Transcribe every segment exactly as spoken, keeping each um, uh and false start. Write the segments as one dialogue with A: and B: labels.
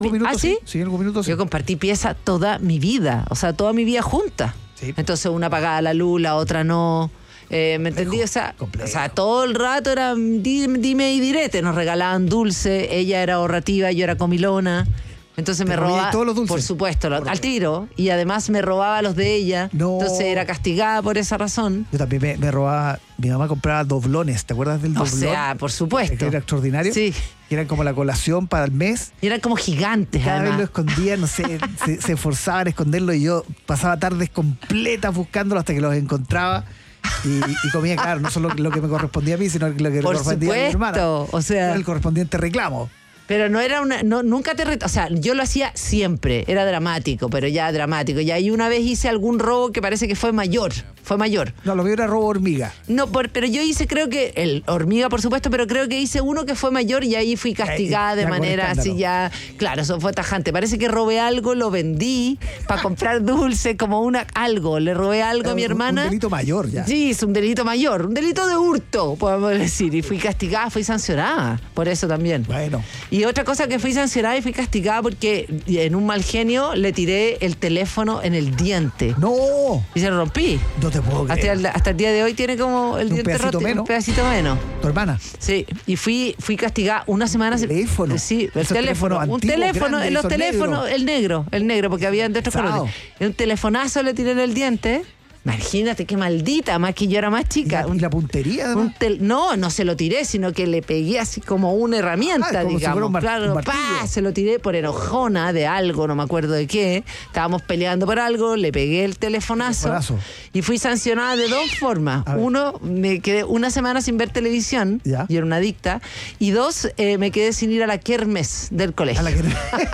A: minutos,
B: ¿Ah, sí?
A: Sí, en algún minuto sí.
B: Yo compartí pieza toda mi vida, o sea, toda mi vida junta.
A: Sí.
B: Entonces una apagaba la luz, la otra no. Eh, ¿Me entendí? O sea, o sea, todo el rato era dime, dime y direte. Nos regalaban dulce, ella era ahorrativa, yo era comilona. Entonces me robaba,
A: todos los dulces?
B: Por supuesto, por al tiro. Y además me robaba los de ella.
A: No.
B: Entonces era castigada por esa razón.
A: Yo también me, me robaba, mi mamá compraba doblones, ¿te acuerdas del
B: O
A: doblón?
B: sea, por supuesto.
A: Que era extraordinario.
B: Sí.
A: Que eran como la colación para el mes.
B: Y eran como gigantes,
A: Cada
B: además.
A: vez lo escondían, no sé, se, se esforzaban a esconderlo y yo pasaba tardes completas buscándolo hasta que los encontraba. Y, y comía, claro, no solo lo que me correspondía a mí, sino lo que le
B: Por
A: correspondía
B: supuesto,
A: a mi hermana.
B: o sea,
A: era el correspondiente reclamo.
B: Pero no era una, no, nunca te ret... O sea, yo lo hacía siempre, era dramático, pero ya dramático. Y ahí una vez hice algún robo que parece que fue mayor, fue mayor.
A: No, lo mío era robo hormiga.
B: No, por, pero yo hice, creo que, el hormiga por supuesto, pero creo que hice uno que fue mayor y ahí fui castigada
A: Eh,
B: de
A: ya con
B: manera
A: escándalo.
B: así ya, claro, eso fue tajante. Parece que robé algo, lo vendí para comprar dulce, como una, algo, le robé algo a mi
A: Un-
B: hermana.
A: Un delito mayor ya.
B: Sí, es un delito mayor, un delito de hurto, podemos decir. Y fui castigada, fui sancionada por eso también.
A: Bueno.
B: Y otra cosa que fui sancionada y fui castigada porque en un mal genio le tiré el teléfono en el diente.
A: ¡No!
B: Y se lo rompí.
A: No te puedo
B: Hasta
A: creer.
B: el, hasta el día de hoy tiene como el
A: Un
B: diente
A: pedacito
B: roto,
A: menos.
B: un pedacito menos.
A: Tu hermana.
B: Sí, y fui fui castigada una semana.
A: ¿Teléfono?
B: Sí, el
A: Esos
B: teléfono.
A: teléfonos
B: Un
A: antiguos,
B: teléfono,
A: grandes,
B: en los
A: esos
B: teléfonos,
A: negros.
B: el negro, el negro, porque había de otros
A: Pesado.
B: colores. Un telefonazo le tiré en el diente. Imagínate qué maldita, más que yo era más
A: ¿Y
B: chica.
A: la,
B: Un-
A: y la puntería, además?
B: un tel- no, no se lo tiré, sino que le pegué así como una herramienta,
A: Ah, como si
B: digamos.
A: fuera un mar-
B: claro,
A: un martillo.
B: pa, se lo tiré por enojona de algo, no me acuerdo de qué. Estábamos peleando por algo, le pegué el telefonazo,
A: Telefonazo.
B: y fui sancionada de dos formas.
A: A ver.
B: Uno, me quedé una semana sin ver televisión,
A: Ya.
B: y era una adicta. Y dos, eh, me quedé sin ir a la kermes del colegio.
A: A la que-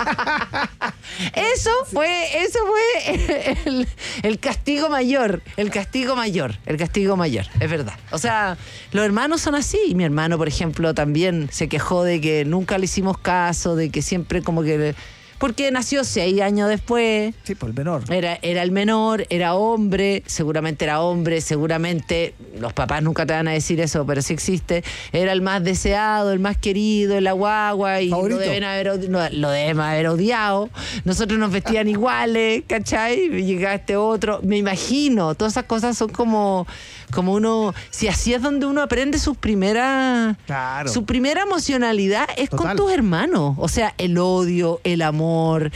B: Eso fue, eso fue el, el castigo mayor, el castigo mayor, el castigo mayor, es verdad. O sea, los hermanos son así. Y mi hermano, por ejemplo, también se quejó de que nunca le hicimos caso, de que siempre como que... Porque nació seis años después.
A: Sí, por el menor.
B: Era, era el menor, era hombre, seguramente era hombre, seguramente, los papás nunca te van a decir eso, pero sí existe, era el más deseado, el más querido, el guagua, y lo
A: Favorito.
B: deben haber, odi- no, lo deben haber odiado. Nosotros nos vestían iguales, ¿cachai? Y llegaba este otro, me imagino, todas esas cosas son como, como uno, si así es donde uno aprende sus primeras,
A: Claro.
B: su primera emocionalidad es
A: Total.
B: con tus hermanos, o sea, el odio, el amor,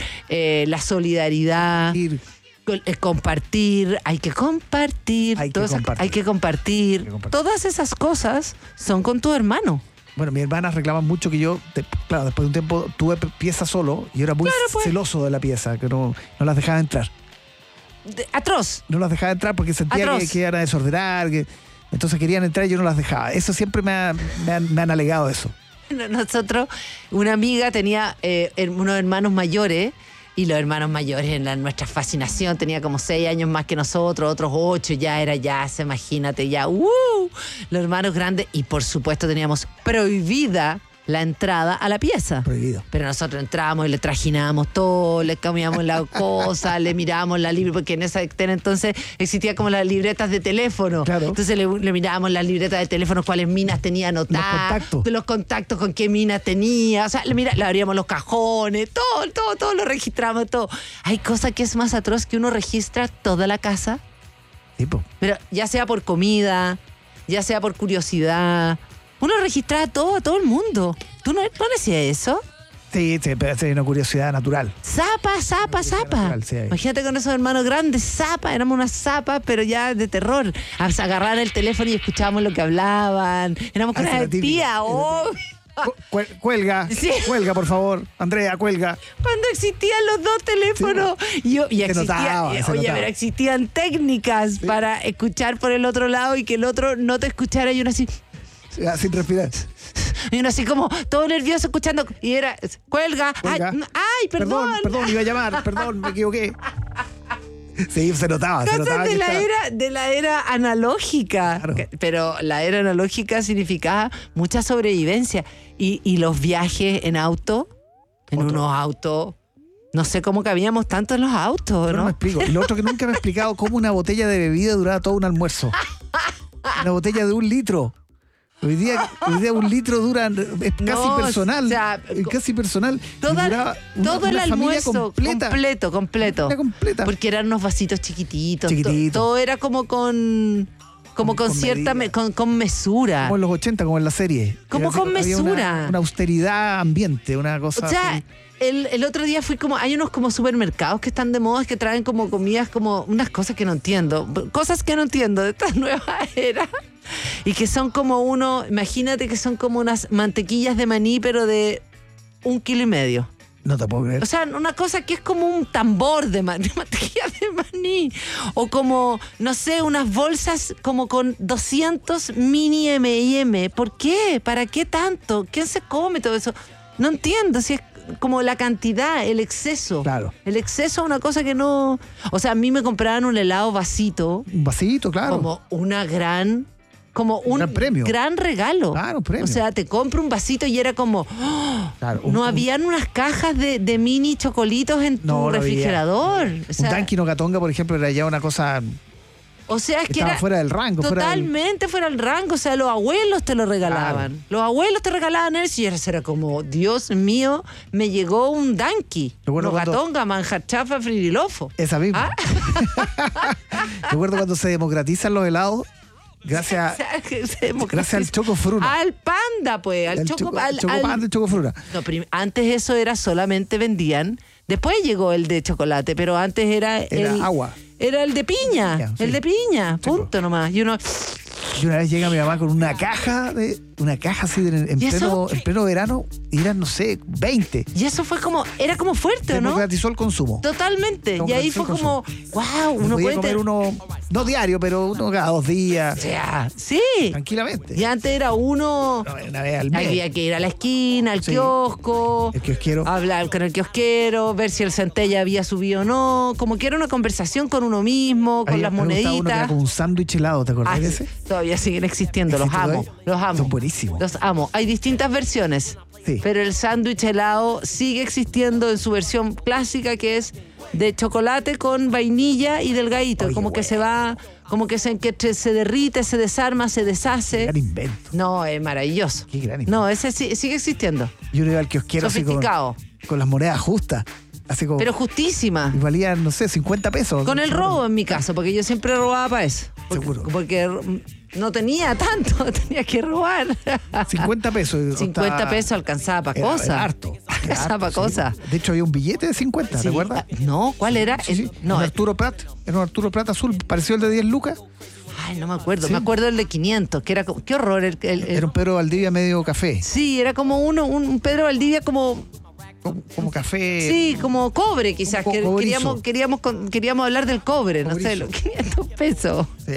B: eh, la solidaridad,
A: Ir.
B: Col- eh, compartir, hay que compartir,
A: Hay que
B: todas esas-
A: compartir.
B: hay que compartir.
A: Hay que compartir.
B: Todas esas cosas son con tu hermano.
A: Bueno, mis hermanas reclaman mucho que yo, te- claro, después de un tiempo tuve p- pieza solo y era muy
B: Claro, pues.
A: celoso de la pieza, que no, no las dejaba entrar.
B: De- atroz.
A: No las dejaba entrar porque sentía
B: Atroz.
A: que, que iban a desordenar, que, entonces querían entrar y yo no las dejaba. Eso siempre me, ha- me han, me han alegado eso.
B: Nosotros, una amiga tenía eh, her- unos hermanos mayores, y los hermanos mayores en la, nuestra fascinación, tenía como seis años más que nosotros, otros ocho, ya era ya, se imagínate, ya, ¡uh! Los hermanos grandes, y por supuesto teníamos prohibida la entrada a la pieza.
A: Prohibido.
B: Pero nosotros entrábamos y le trajinábamos todo, le cambiamos la cosa, le mirábamos la libreta, porque en ese entonces existía como las libretas de teléfono.
A: Claro.
B: Entonces le, le mirábamos las libretas de teléfono, cuáles minas tenía anotadas,
A: contactos.
B: de los contactos con qué minas tenía. O sea, le, mira, le abríamos los cajones, todo, todo, todo lo registramos, todo. Hay cosa que es más atroz que uno registra toda la casa,
A: Tipo.
B: pero ya sea por comida, ya sea por curiosidad. Uno registraba todo, a todo el mundo. ¿Tú no, no hacías eso?
A: Sí, sí, pero es una curiosidad natural.
B: Zapa, zapa, zapa.
A: natural, sí, hay.
B: Imagínate con esos hermanos grandes, zapa, éramos una zapa, pero ya de terror. A agarrar el teléfono y escuchábamos lo que hablaban. Éramos con
A: Ah, esa
B: una
A: es la típica.
B: tía, oh.
A: Cu- cuel- cuelga,
B: Sí.
A: cuelga, por favor. Andrea, cuelga.
B: Cuando existían los dos teléfonos. Y, yo- y
A: Se
B: existía-
A: notaba,
B: y-
A: se
B: oye,
A: notaba.
B: pero existían técnicas para escuchar por el otro lado y que el otro no te escuchara, y uno así,
A: Ya, sin respirar.
B: y uno así como todo nervioso escuchando, y era, cuelga,
A: Cuelga.
B: Ay, ay, perdón.
A: Perdón, perdón, iba a llamar. Perdón, me equivoqué. Sí, se notaba. Se notaba
B: Cosas de
A: que
B: la
A: estaba-
B: era, de la era analógica.
A: Claro.
B: Que- Pero la era analógica significaba mucha sobrevivencia. Y, y los viajes en auto, en
A: Otro.
B: unos autos, no sé cómo cabíamos tanto en los autos,
A: Pero no
B: ¿no?
A: me explico. Y lo otro que nunca me he explicado, cómo una botella de bebida duraba todo un almuerzo. Una botella de un litro. Hoy día, hoy día un litro dura, es casi
B: No,
A: personal.
B: o sea,
A: es casi personal.
B: Toda-
A: Duraba una-
B: todo el
A: una familia
B: almuerzo
A: completa.
B: completo, completo.
A: Familia completa.
B: Porque eran unos vasitos chiquititos. to-
A: Chiquititos.
B: Todo era como con como
A: Con-
B: con,
A: con
B: cierta
A: medida.
B: me- con, con mesura.
A: Como en los ochenta, como en la serie.
B: Como
A: Era así,
B: con
A: había
B: mesura.
A: Una, una austeridad ambiente, una cosa
B: O sea,
A: así.
B: el, el otro día fui como, hay unos como supermercados que están de moda que traen como comidas, como unas cosas que no entiendo, cosas que no entiendo de esta nueva era. Y que son como uno, imagínate que son como unas mantequillas de maní, pero de un kilo y medio.
A: No te puedo creer.
B: O sea, una cosa que es como un tambor de, ma- de mantequilla de maní. O como, no sé, unas bolsas como con doscientos mini eme y eme. ¿Por qué? ¿Para qué tanto? ¿Quién se come todo eso? No entiendo si es como la cantidad, el exceso.
A: Claro.
B: El exceso es una cosa que no... O sea, a mí me compraban un helado vasito
A: Un vasito, claro.
B: como una gran... Como un
A: gran premio.
B: gran regalo.
A: Claro, un premio.
B: O sea, te compro un vasito y era como... ¡oh!
A: Claro, un-
B: no
A: un-
B: habían unas cajas de, de mini chocolitos en tu
A: No, no había.
B: refrigerador. O sea,
A: un Dunkin' o Catonga, por ejemplo, era ya una cosa
B: o sea, es
A: que
B: que
A: estaba
B: era
A: fuera del rango. fuera del-
B: totalmente fuera del rango. O sea, los abuelos te lo regalaban.
A: Claro.
B: Los abuelos te regalaban eso y era era como, Dios mío, me llegó un Dunkin'.
A: Recuerdo
B: No
A: cuando-
B: Gatonga, manjar chafa, fririlofo.
A: Esa misma.
B: Ah.
A: Recuerdo cuando se democratizan los helados, gracias,
B: O sea, que se democratiza.
A: gracias al Choco Fruna.
B: Al panda, pues. Al
A: El
B: choco,
A: Choco,
B: al-
A: Choco
B: al-
A: Panda, el Choco Fruna.
B: No, prim- antes eso era solamente vendían. Después llegó el de chocolate, pero antes era,
A: Era
B: el
A: agua.
B: Era el de piña,
A: Piña, sí.
B: el de piña,
A: Sí,
B: punto nomás. Y uno,
A: Y una vez llega mi mamá con una caja de una caja así de- en,
B: ¿Y eso?
A: pleno, en pleno verano y eran, no sé, veinte.
B: y eso fue como, era como fuerte, ¿o no?
A: Democratizó el consumo.
B: Totalmente. Y ahí fue como, wow,
A: Me
B: uno
A: podía
B: puede
A: comer
B: tener-
A: uno, no diario, pero uno cada dos días,
B: O sea, sí.
A: tranquilamente.
B: Y antes era uno,
A: No, una vez al mes.
B: había que ir a la esquina, al
A: Sí.
B: kiosco,
A: El kiosquero.
B: hablar con el kiosquero, ver si el centella había subido o no, como que era una conversación con uno mismo, con
A: Había-
B: las
A: me gustaba uno que
B: moneditas.
A: era como un sándwich helado, ¿te acordás
B: Ah,
A: de
B: sí,
A: ese?
B: todavía siguen existiendo, los
A: ¿Existe
B: amo,
A: todavía?
B: los amo.
A: Son buenísimos.
B: Los amo. Hay distintas versiones,
A: Sí.
B: pero el sándwich helado sigue existiendo en su versión clásica, que es de chocolate con vainilla y delgadito,
A: Oye,
B: como que
A: bueno.
B: se va, como que se, que se derrite, se desarma, se deshace.
A: Gran invento.
B: No, es maravilloso.
A: Qué gran invento.
B: No, ese sí- sigue existiendo,
A: Yo iba al kiosquero así con,
B: sofisticado,
A: con las monedas justas. Así como.
B: pero justísima.
A: y valían, no sé, cincuenta pesos.
B: Con el robo en mi caso, porque yo siempre robaba para eso. Porque,
A: Seguro.
B: porque no tenía tanto, tenía que robar.
A: cincuenta pesos. y
B: cincuenta
A: costaba-
B: pesos alcanzaba para
A: era-
B: cosas.
A: era harto. Era
B: Alcanzaba para
A: harto, sí.
B: cosas.
A: De hecho, había un billete de cincuenta,
B: Sí.
A: ¿te acuerdas?
B: Ah, No, ¿cuál era?
A: Sí,
B: El-
A: sí.
B: no,
A: un
B: el-
A: Arturo Prat. Era un Arturo Prat azul, pareció el de diez lucas.
B: ay, no me acuerdo.
A: Sí.
B: Me acuerdo el de quinientos, que era como, qué horror. El, el- el-
A: Era un Pedro Valdivia medio café.
B: sí, era como uno, un, un Pedro Valdivia como,
A: Como, como café.
B: sí, como cobre quizás.
A: co-
B: que
A: cobrizo.
B: queríamos, queríamos, con- queríamos hablar del cobre, no sé,
A: Cobrizo.
B: los quinientos pesos.
A: Sí.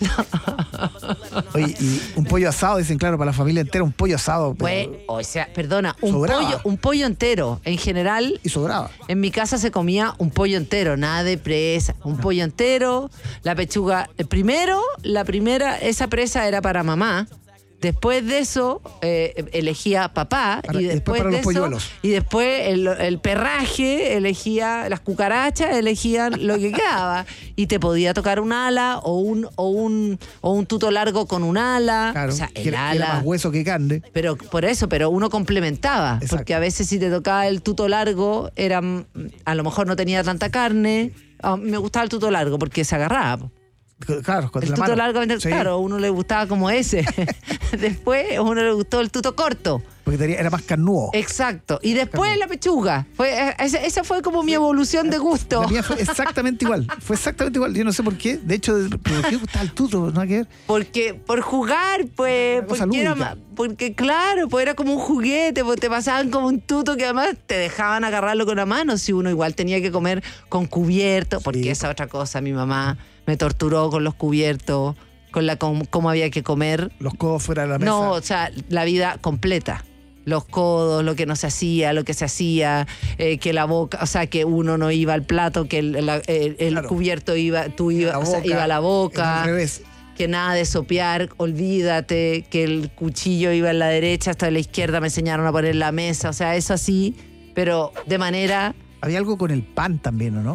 A: Oye, y un pollo asado, dicen, claro, para la familia entera, un pollo asado. pero-
B: Pues, o sea, perdona, un
A: Sobraba.
B: pollo, un pollo entero. En general,
A: Y sobraba.
B: en mi casa se comía un pollo entero, nada de presa, un pollo entero, la pechuga. El primero, la primera, esa presa era para mamá. Después de eso, eh, elegía papá.
A: Para-
B: y
A: y después
B: después
A: para
B: de
A: los
B: eso,
A: polluelos.
B: y después el, el perraje elegía, las cucarachas elegían lo que quedaba. Y te podía tocar un ala o un, o un, o un tuto largo con un ala.
A: Claro.
B: O sea,
A: que
B: el
A: era, que era
B: ala.
A: más hueso que carne.
B: Pero por eso, pero uno complementaba.
A: Exacto.
B: Porque a veces si te tocaba el tuto largo, era, mm, a lo mejor no tenía tanta carne. Ah, me gustaba el tuto largo porque se agarraba. po.
A: Claro, con
B: El
A: la
B: tuto
A: mano.
B: largo,
A: Sí,
B: claro, a uno le gustaba como ese. Después a uno le gustó el tuto corto.
A: Porque tenía- era más carnudo.
B: Exacto. Y después la pechuga. Fue, eh, esa, esa fue como mi evolución de gusto.
A: La mía fue exactamente igual. Fue exactamente igual. Yo no sé por qué. De hecho, ¿por qué gustaba el tuto? No hay que ver.
B: Porque, por jugar, pues,
A: Una cosa
B: porque, era,
A: lúdica.
B: ma- porque claro, pues era como un juguete, pues te pasaban como un tuto que además te dejaban agarrarlo con la mano, si uno igual tenía que comer con cubierto, porque
A: Sí.
B: esa otra cosa, mi mamá me torturó con los cubiertos, con la con, cómo había que comer.
A: Los codos fuera de la mesa.
B: No, o sea, la vida completa. Los codos, lo que no se hacía, lo que se hacía, eh, que la boca, o sea, que uno no iba al plato, que el, la- el- el
A: Claro.
B: cubierto iba, tú ibas,
A: La
B: o sea,
A: boca,
B: iba a la boca.
A: Al revés.
B: Que nada de sopear, olvídate, que el cuchillo iba en la derecha, hasta en la izquierda me enseñaron a poner la mesa, o sea, eso así, pero de manera...
A: Había algo con el pan también, ¿o no?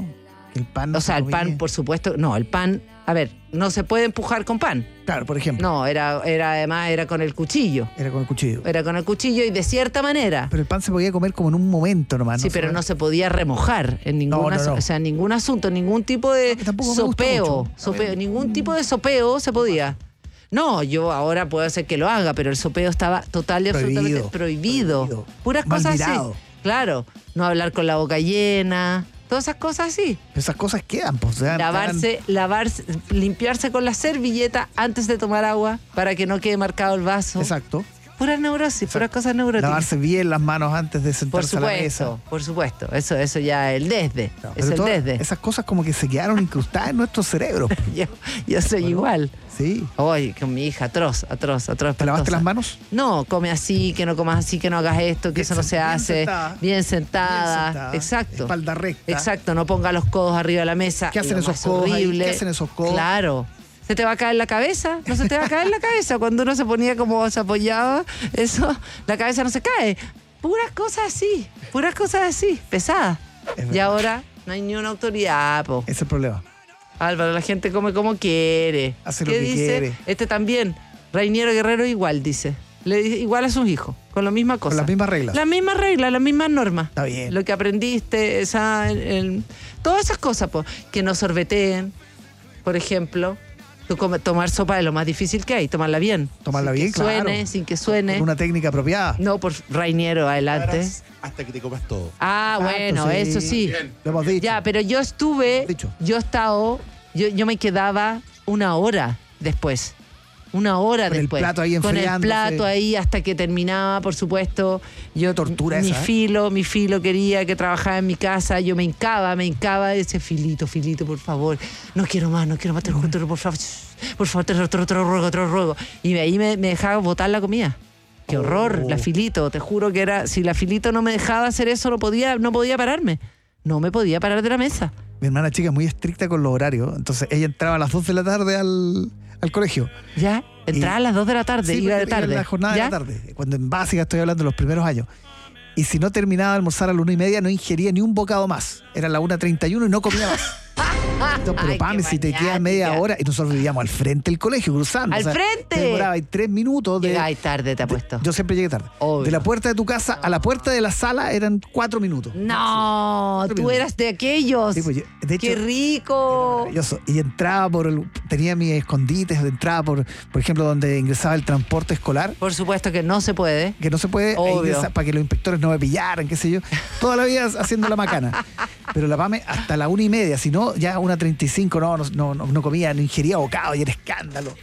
A: El pan no
B: O sea,
A: se
B: el pan,
A: comía.
B: por supuesto, no, el pan, a ver, no se puede empujar con pan.
A: Claro, por ejemplo.
B: No, era, era además era con el cuchillo.
A: Era con el cuchillo.
B: Era con el cuchillo y de cierta manera.
A: Pero el pan se podía comer como en un momento nomás.
B: Sí,
A: ¿no?
B: pero
A: Se-
B: no se podía remojar en ningún,
A: No, no, no.
B: o sea, ningún asunto, ningún tipo de
A: No, tampoco me gusta
B: sopeo,
A: mucho.
B: sopeo, ningún tipo de sopeo se podía. No, yo ahora puedo hacer que lo haga, pero el sopeo estaba total y absolutamente
A: Prohibido,
B: prohibido.
A: prohibido.
B: Puras
A: Mal
B: cosas
A: mirado.
B: así. Claro, no hablar con la boca llena, todas esas cosas así.
A: Esas cosas quedan, pues. o sea,
B: Lavarse, lavarse, limpiarse con la servilleta antes de tomar agua para que no quede marcado el vaso.
A: estaban- Exacto.
B: Puras neurosis, puras cosas neuróticas.
A: Lavarse bien las manos antes de
B: Por
A: sentarse a la mesa.
B: supuesto, por supuesto. Eso, eso ya es el desde.
A: No,
B: es
A: pero
B: el
A: todas
B: desde.
A: esas cosas como que se quedaron incrustadas en nuestros cerebros.
B: Yo, yo soy igual.
A: Sí.
B: Oye, con mi hija, atroz, atroz, atroz.
A: ¿Te lavaste
B: espantosa.
A: las manos?
B: No, come así, que no comas así, que no hagas esto, que
A: Bien
B: eso no se
A: sen- bien
B: hace.
A: sentada.
B: Bien sentada.
A: Bien sentada,
B: Exacto.
A: espalda recta.
B: Exacto, no ponga los codos arriba de la mesa.
A: ¿Qué hacen
B: Lo
A: esos
B: más
A: codos ahí?
B: horrible.
A: ¿Qué hacen esos codos?
B: Claro. ¿Se te va a caer la cabeza? No se te va a caer la cabeza. Cuando uno se ponía como se apoyaba, eso, la cabeza no se cae. Puras cosas así, puras cosas así, pesadas.
A: Es
B: Y
A: verdad.
B: ahora no hay ni una autoridad, po.
A: Ese es el problema.
B: Álvaro, la gente come como quiere.
A: Hace lo
B: ¿Qué
A: que
B: dice?
A: quiere.
B: Este también. Reiniero Guerrero igual, dice. Le dice igual a sus hijos, con la misma cosa.
A: Con las mismas reglas.
B: Las mismas reglas, las mismas normas.
A: Está bien.
B: Lo que aprendiste, esa, el- el- todas esas cosas, po. Que no sorbeteen, por ejemplo. Tú come- tomar sopa es lo más difícil que hay, tomarla bien.
A: Tomarla
B: sin
A: bien,
B: que suene,
A: claro.
B: sin que suene.
A: Con una técnica apropiada.
B: No, por Reiniero, adelante.
C: Hasta que te comas todo.
B: Ah,
A: Exacto,
B: bueno,
A: sí.
B: eso sí.
C: Bien.
A: Lo hemos dicho.
B: Ya, pero yo estuve,
A: Dicho.
B: yo he estado, yo, yo me quedaba una hora después. Una hora
A: Con el
B: después.
A: plato ahí
B: Con el
A: enfriándose.
B: plato ahí hasta que terminaba, por supuesto. Yo,
A: Tortura
B: mi
A: esa, ¿eh?
B: filo, mi filo quería que trabajara en mi casa. Yo me hincaba, me hincaba y decía, filito, filito, por favor. No quiero más, no quiero más, te lo juro, por favor. Por favor, te lo, te lo- te lo ruego, te lo ruego. Y ahí me, me dejaba botar la comida. Qué horror,
A: Oh.
B: la filito. Te juro que era, si la filito no me dejaba hacer eso, no podía, no podía pararme. No me podía parar de la mesa.
A: Mi hermana chica es muy estricta con los horarios. Entonces ella entraba a las dos de la tarde al, al colegio.
B: ¿Ya? Entraba
A: Y-
B: a las dos de la tarde,
A: Sí,
B: iba de
A: porque iba en
B: tarde.
A: la jornada
B: ¿Ya?
A: de la tarde. Cuando en básica estoy hablando de los primeros años. Y si no terminaba de almorzar a la una y media, no ingería ni un bocado más. Era la una treinta y uno y no comía más. Entonces, pero
B: Ay,
A: Pame,
B: qué
A: si te queda
B: maniática.
A: media hora, y nosotros vivíamos al frente del colegio, cruzando.
B: ¡Al
A: o sea,
B: frente!
A: te demoraba ahí tres minutos de.
B: Llegáis tarde, te apuesto.
A: Yo siempre llegué tarde.
B: Obvio.
A: De la puerta de tu casa a la puerta de la sala eran cuatro minutos.
B: No,
A: Cuatro
B: tú
A: minutos.
B: eras de aquellos.
A: Sí, pues, yo- de hecho,
B: ¡Qué rico!
A: maravilloso. Y entraba por el, tenía mis escondites, entraba por, por ejemplo, donde ingresaba el transporte escolar,
B: Por supuesto que no se puede.
A: que no se puede, ahí
B: Obvio.
A: ingresa- para que los inspectores no me pillaran, qué sé yo. Toda la vida haciendo la macana. Pero la Pame hasta la una y media, si no, ya una treinta y cinco, no, no, no, no, no comía, no ingería bocado y era escándalo.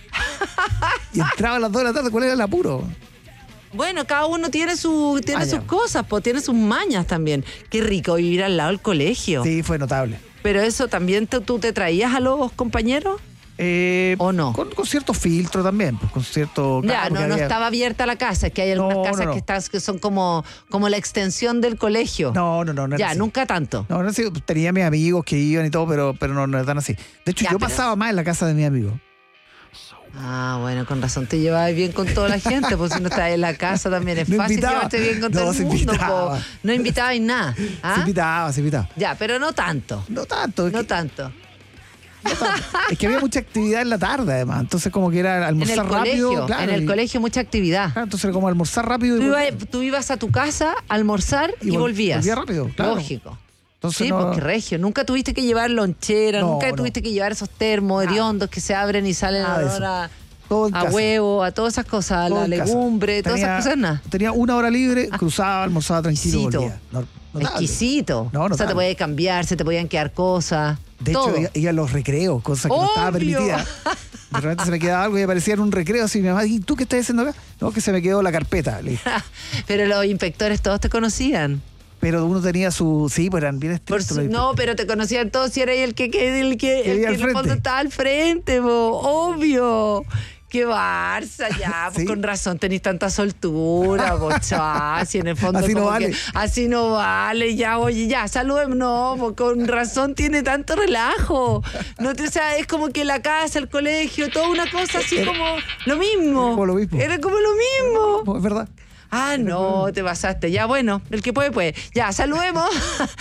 A: Y entraba a las dos de la tarde, ¿cuál era el apuro?
B: Bueno, cada uno tiene su tiene
A: Maña.
B: sus cosas, pues tiene sus mañas también. Qué rico vivir al lado del colegio.
A: Sí, fue notable.
B: Pero eso también te- tú te traías a los compañeros.
A: Eh,
B: ¿O no?
A: Con, con cierto filtro también, pues con cierto...
B: Ya,
A: claro,
B: no,
A: porque
B: no
A: había-
B: estaba abierta la casa, es que hay algunas
A: No,
B: casas
A: no, no.
B: que estás, que son como, como la extensión del colegio.
A: No, no, no, no era
B: ya,
A: así.
B: nunca tanto.
A: No, no así. Tenía mis amigos que iban y todo, pero, pero no, no eran así. De hecho,
B: Ya,
A: yo
B: pero-
A: pasaba más en la casa de mis amigos.
B: Ah, bueno, con razón te llevabas bien con toda la gente, pues si no estás en la casa también es
A: No
B: fácil
A: invitaba.
B: llevarte bien con
A: No,
B: todo el
A: se
B: mundo.
A: invitaba.
B: po. No invitabas nada. ¿ah?
A: Se invitaba, se invitaba.
B: Ya, pero no tanto.
A: No tanto. es
B: No
A: que-
B: tanto.
A: Es que había mucha actividad en la tarde, además. Entonces, como que era
B: En el
A: almorzar rápido.
B: colegio,
A: claro,
B: en el
A: y-
B: colegio mucha actividad.
A: claro, entonces era como almorzar rápido y
B: Tú
A: volver.
B: ibas, tú ibas a tu casa a almorzar y,
A: Y vol-
B: volvías.
A: volvía rápido, claro.
B: Lógico.
A: Entonces
B: Sí,
A: no-
B: porque regio. Nunca tuviste que llevar lonchera,
A: No,
B: nunca
A: no.
B: tuviste que llevar esos termos
A: Nada.
B: hediondos que se abren y salen
A: Nada
B: a,
A: de
B: la
A: eso.
B: hora-
A: Todo en
B: a
A: casa.
B: huevo, a todas esas cosas, a
A: Todo
B: la
A: en casa.
B: legumbre, todas
A: Tenía-
B: esas cosas, nada.
A: Tenía una hora libre, cruzaba, almorzaba tranquilo y
B: Exquisito.
A: volvía. No- notable.
B: Exquisito.
A: No,
B: o sea, te
A: notable.
B: podía cambiar, se te podían quedar cosas.
A: De
B: todo.
A: hecho, iba, iba a los recreos, cosas que no estaba
B: Obvio.
A: permitida. De repente se me quedaba algo y aparecía en un recreo así, mi mamá, ¿y tú qué estás haciendo acá? No, que se me quedó la carpeta. Le dije.
B: Pero los inspectores todos te conocían.
A: Pero uno tenía su... Sí, pues eran bien
B: Por
A: estrictos.
B: su-
A: los
B: no, pero te conocían todos si era el que, que, el que,
A: Que
B: el
A: iba
B: que
A: al
B: en el fondo
A: frente.
B: estaba al frente, po, obvio. Qué Barça, ya, pues
A: Sí.
B: con razón tenés tanta soltura, bocha, si en el fondo
A: Así no
B: como
A: vale.
B: que así no vale, ya, oye, ya, saludemos, no, pues con razón tiene tanto relajo. No te, o sea, es como que la casa, el colegio, toda una cosa así
A: Era-
B: como lo mismo.
A: como lo mismo.
B: Era como lo mismo.
A: No, es verdad.
B: Ah, no, te pasaste. Ya, bueno, el que puede, puede. Ya, saludemos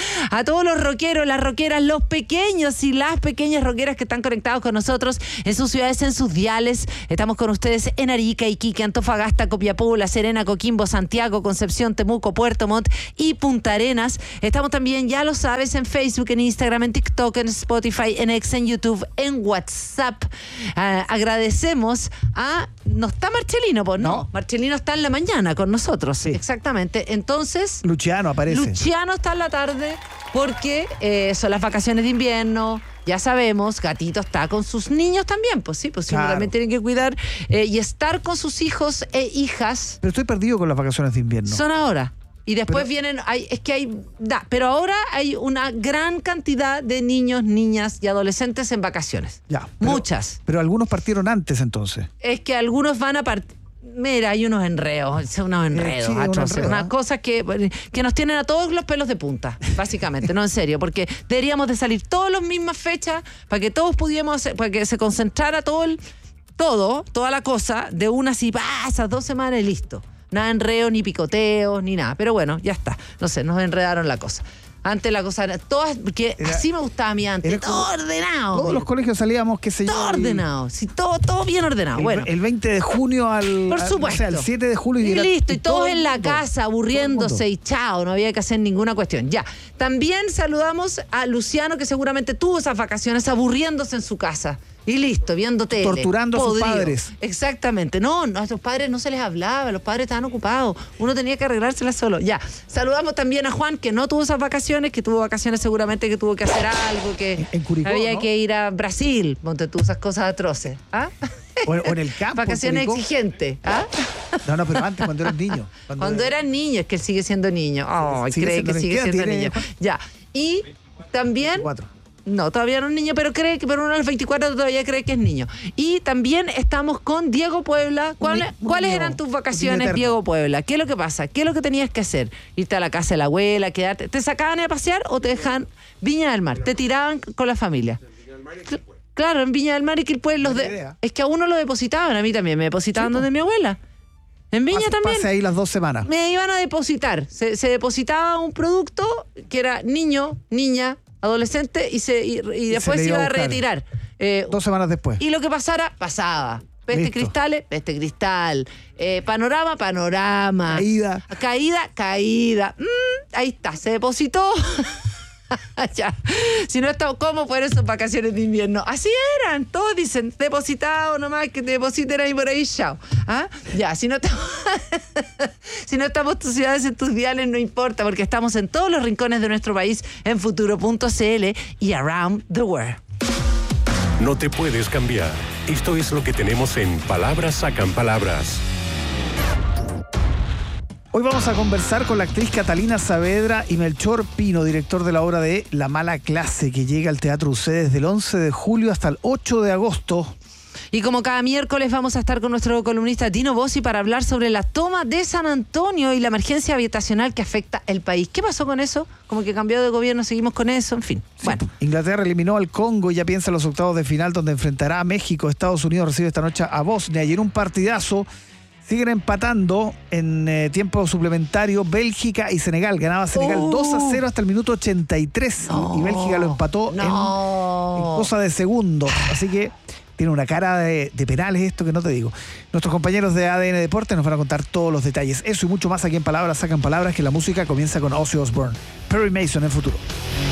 B: a todos los rockeros, las rockeras, los pequeños y las pequeñas rockeras que están conectados con nosotros en sus ciudades, en sus diales. Estamos con ustedes en Arica, Iquique, Antofagasta, Copiapó, La Serena, Coquimbo, Santiago, Concepción, Temuco, Puerto Montt y Punta Arenas. Estamos también, ya lo sabes, en Facebook, en Instagram, en TikTok, en Spotify, en X, en YouTube, en WhatsApp. Uh, agradecemos a... No está Marcelino, pues no.
A: No.
B: Marcelino está en la mañana con nosotros.
A: Sí.
B: Exactamente. Entonces,
A: Luciano aparece.
B: Luciano está en la tarde porque eh, son las vacaciones de invierno. Ya sabemos, Gatito está con sus niños también. Pues sí, pues sí, uno
A: Claro.
B: también tienen que cuidar eh, y estar con sus hijos e hijas.
A: Pero estoy perdido con las vacaciones de invierno.
B: Son ahora. Y después
A: Pero-
B: vienen, hay, es que hay, da, pero ahora hay una gran cantidad de niños, niñas y adolescentes en vacaciones.
A: Ya. pero-
B: Muchas.
A: Pero algunos partieron antes entonces.
B: Es que algunos van a partir. Mira, hay unos enredos, son unos enredos,
A: sí, un
B: atroces,
A: enredo,
B: unas
A: ¿eh?
B: cosas que, que nos tienen a todos los pelos de punta, básicamente, no en serio, porque deberíamos de salir todas las mismas fechas para que todos pudiéramos, hacer- para que se concentrara todo el, todo, toda la cosa de una así, pasas dos semanas y listo. Nada de enredo, ni picoteo, ni nada. Pero bueno, ya está. No sé, nos enredaron la cosa. Antes la cosa era todas, porque
A: Era-
B: así me gustaba a mí antes,
A: era
B: todo
A: como-
B: ordenado.
A: Todos los colegios salíamos, qué sé yo.
B: todo
A: y-
B: ordenado, sí, todo, todo bien ordenado.
A: El,
B: Bueno.
A: el veinte de junio al.
B: Por
A: al-
B: supuesto.
A: O sea, el siete de julio.
B: Y
A: era-
B: listo, y todos
A: todo el
B: en la
A: mundo,
B: casa
A: todo el
B: aburriéndose
A: mundo.
B: y chao, no había que hacer ninguna cuestión. Ya. También saludamos a Luciano, que seguramente tuvo esas vacaciones aburriéndose en su casa. Y listo, viendo tele.
A: Torturando a sus
B: podrido.
A: padres.
B: Exactamente. No, no, a sus padres no se les hablaba, los padres estaban ocupados. Uno tenía que arreglárselas solo. Ya. Saludamos también a Juan, que no tuvo esas vacaciones, que tuvo vacaciones seguramente, que tuvo que hacer algo, que
A: En- en Curicó,
B: había
A: ¿no?
B: que ir a Brasil, ponte tú esas cosas atroces. ¿Ah?
A: O, o en el campo. en
B: Vacaciones
A: Curicó.
B: exigentes. ¿Ah?
A: No, no, pero antes, cuando eras niño.
B: Cuando eran niños, es que él sigue siendo niño. Ay,
A: Sigue
B: cree
A: siendo
B: que
A: niño.
B: sigue
A: ¿Qué edad
B: siendo
A: tiene,
B: niño.
A: Juan?
B: Ya. Y también.
A: Cuatro.
B: No, todavía no es niño, pero cree que, pero uno a los veinticuatro todavía cree que es niño. Y también estamos con Diego Puebla. ¿Cuáles,
A: Un
B: ¿cuáles
A: niño-
B: eran tus
A: un
B: vacaciones,
A: niño eterno.
B: Diego Puebla? ¿Qué es lo que pasa? ¿Qué es lo que tenías que hacer? ¿Irte a la casa de la abuela, quedarte? ¿Te sacaban a pasear o te dejaban Viña del Mar? ¿Te tiraban con la familia? Cl- Claro, en Viña del Mar y Quilpué los
A: Buena
B: de...
A: idea.
B: Es que a uno lo depositaban, a mí también. Me depositaban
A: Sí, po.
B: donde mi abuela. En Viña
A: Pase-
B: también.
A: Pase ahí las dos semanas.
B: Me iban a depositar. Se, se depositaba un producto que era niño, niña, adolescente y, se, y, y después
A: le
B: se
A: iba
B: iba
A: a
B: a
A: buscar.
B: retirar. Eh,
A: Dos semanas después.
B: y lo que pasara, pasaba. Peste
A: Listo.
B: cristales, peste cristal. Eh, panorama, panorama.
A: Caída.
B: Caída, caída. Mm, ahí está, se depositó. Ya. Si no está, ¿cómo fueron sus vacaciones de invierno? Así eran, todos dicen, depositado nomás, que te depositen ahí por ahí, chao. ¿Ah? Ya, si no estamos, si no estamos en tus ciudades, en tus diales, no importa, porque estamos en todos los rincones de nuestro país, en futuro punto c l y around the world.
C: No te puedes cambiar. Esto es lo que tenemos en Palabras Sacan Palabras.
A: Hoy vamos a conversar con la actriz Catalina Saavedra y Melchor Pino, director de la obra de La Mala Clase, que llega al Teatro U C desde el once de julio hasta el ocho de agosto.
B: Y como cada miércoles vamos a estar con nuestro columnista Tino Bossi para hablar sobre la toma de San Antonio y la emergencia habitacional que afecta el país. ¿Qué pasó con eso? Como que cambió de gobierno, seguimos con eso, en fin. Bueno,
A: Inglaterra eliminó al Congo y ya piensa en los octavos de final, donde enfrentará a México. Estados Unidos recibe esta noche a Bosnia y en un partidazo siguen empatando en eh, tiempo suplementario Bélgica y Senegal. Ganaba Senegal
B: Oh.
A: dos a cero hasta el minuto ochenta y tres y Bélgica lo empató en, en
B: no.
A: cosa de segundos. Así que tiene una cara de, de penales esto que no te digo. Nuestros compañeros de A D N Deportes nos van a contar todos los detalles. Eso y mucho más aquí en Palabras Sacan Palabras, que la música comienza con Ozzy Osbourne. Perry Mason en futuro.